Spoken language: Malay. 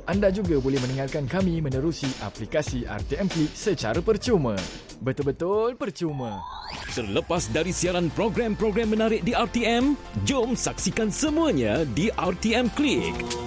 Anda juga boleh mendengarkan kami menerusi aplikasi RTM Klik secara percuma. Betul-betul percuma. Terlepas dari siaran program-program menarik di RTM, jom saksikan semuanya di RTM Klik.